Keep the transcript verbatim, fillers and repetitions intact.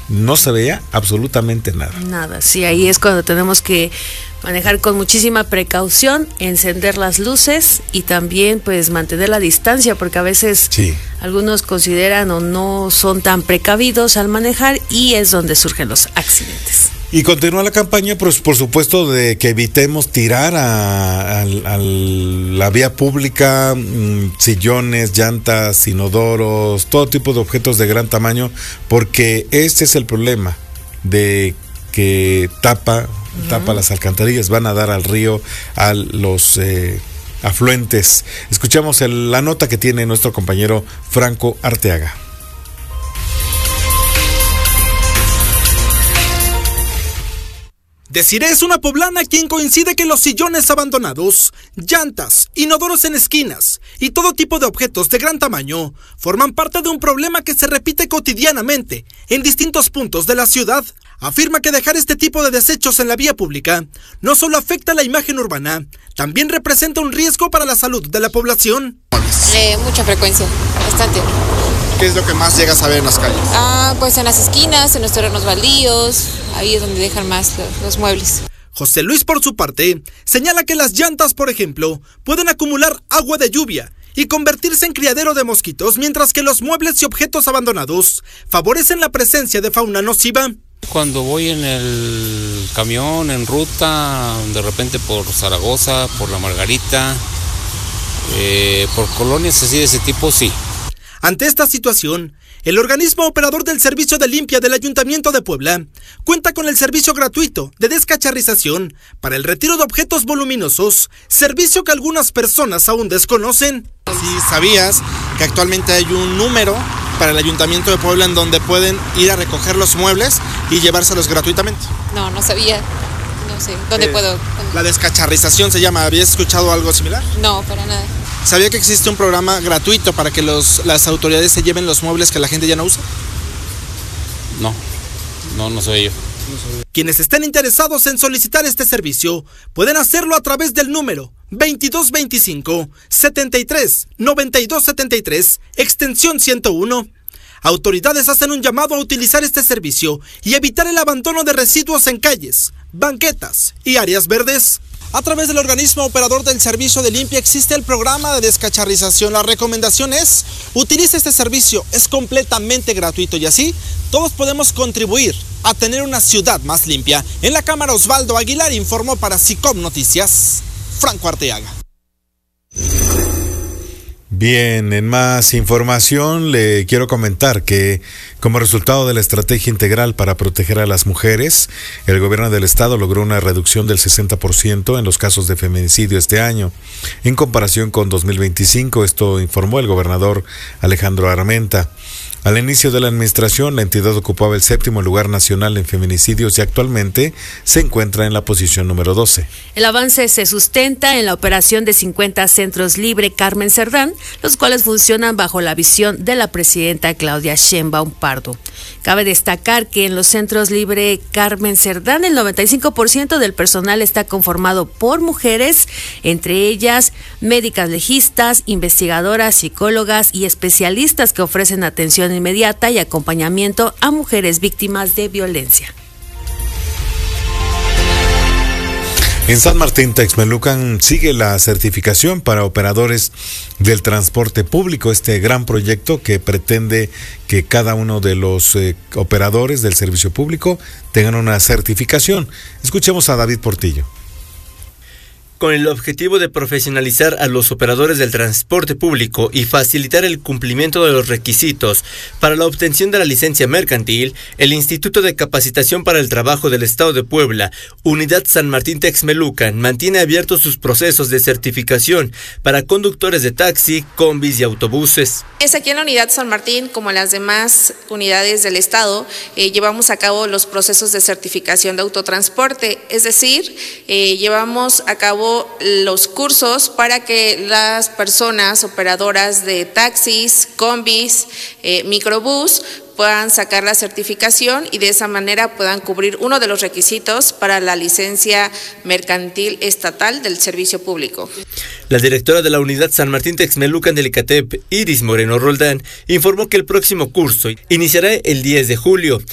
no se veía absolutamente nada. Nada, sí, ahí es cuando tenemos que manejar con muchísima precaución, encender las luces y también pues mantener la distancia, porque a veces sí. algunos consideran o no son tan precavidos al manejar y es donde surgen los accidentes. Y continúa la campaña, pues por supuesto, de que evitemos tirar a, a, a la vía pública mmm, sillones, llantas, inodoros, todo tipo de objetos de gran tamaño, porque este es el problema de que tapa, uh-huh. tapa las alcantarillas, van a dar al río, a los eh, afluentes. Escuchamos el, la nota que tiene nuestro compañero Franco Arteaga. Desiree es una poblana quien coincide que los sillones abandonados, llantas, inodoros en esquinas y todo tipo de objetos de gran tamaño forman parte de un problema que se repite cotidianamente en distintos puntos de la ciudad. Afirma que dejar este tipo de desechos en la vía pública no solo afecta la imagen urbana, también representa un riesgo para la salud de la población. Eh, mucha frecuencia, bastante. ¿Qué es lo que más llegas a ver en las calles? Ah, pues en las esquinas, en los terrenos baldíos, ahí es donde dejan más los, los muebles. José Luis, por su parte, señala que las llantas, por ejemplo, pueden acumular agua de lluvia y convertirse en criadero de mosquitos, mientras que los muebles y objetos abandonados favorecen la presencia de fauna nociva. Cuando voy en el camión, en ruta, de repente por Zaragoza, por La Margarita, eh, por colonias así de ese tipo, sí. Ante esta situación, el organismo operador del servicio de limpia del Ayuntamiento de Puebla cuenta con el servicio gratuito de descacharrización para el retiro de objetos voluminosos, servicio que algunas personas aún desconocen. ¿Sí sabías que actualmente hay un número para el Ayuntamiento de Puebla en donde pueden ir a recoger los muebles y llevárselos gratuitamente? No, no sabía. No sé, ¿dónde eh, puedo? La descacharrización se llama. ¿Habías escuchado algo similar? No, para nada. ¿Sabía que existe un programa gratuito para que los, las autoridades se lleven los muebles que la gente ya no usa? No, no, no soy yo. Quienes estén interesados en solicitar este servicio pueden hacerlo a través del número veintidós veinticinco, setenta y tres, noventa y dos setenta y tres, extensión ciento uno. Autoridades hacen un llamado a utilizar este servicio y evitar el abandono de residuos en calles, banquetas y áreas verdes. A través del organismo operador del servicio de limpia existe el programa de descacharrización. La recomendación es, utilice este servicio, es completamente gratuito y así todos podemos contribuir a tener una ciudad más limpia. En la cámara Osvaldo Aguilar informó para SICOM Noticias, Franco Arteaga. Bien, en más información le quiero comentar que como resultado de la estrategia integral para proteger a las mujeres, el gobierno del estado logró una reducción del sesenta por ciento en los casos de feminicidio este año, en comparación con dos mil veinticinco, esto informó el gobernador Alejandro Armenta. Al inicio de la administración, la entidad ocupaba el séptimo lugar nacional en feminicidios y actualmente se encuentra en la posición número doce. El avance se sustenta en la operación de cincuenta Centros Libre Carmen Cerdán, los cuales funcionan bajo la visión de la presidenta Claudia Sheinbaum Pardo. Cabe destacar que en los Centros Libre Carmen Cerdán el noventa y cinco por ciento del personal está conformado por mujeres, entre ellas médicas legistas, investigadoras, psicólogas y especialistas que ofrecen atención inmediata y acompañamiento a mujeres víctimas de violencia. En San Martín Texmelucan sigue la certificación para operadores del transporte público, este gran proyecto que pretende que cada uno de los eh, operadores del servicio público tengan una certificación. Escuchemos a David Portillo. Con el objetivo de profesionalizar a los operadores del transporte público y facilitar el cumplimiento de los requisitos para la obtención de la licencia mercantil, el Instituto de Capacitación para el Trabajo del Estado de Puebla, Unidad San Martín Texmelucan, mantiene abiertos sus procesos de certificación para conductores de taxi, combis y autobuses. Es aquí en la Unidad San Martín, como en las demás unidades del Estado, eh, llevamos a cabo los procesos de certificación de autotransporte, es decir, eh, llevamos a cabo los cursos para que las personas operadoras de taxis, combis, eh, microbús puedan sacar la certificación y de esa manera puedan cubrir uno de los requisitos para la licencia mercantil estatal del servicio público. La directora de la Unidad San Martín Texmelucan del ICATEP, Iris Moreno Roldán, informó que el próximo curso iniciará el diez de julio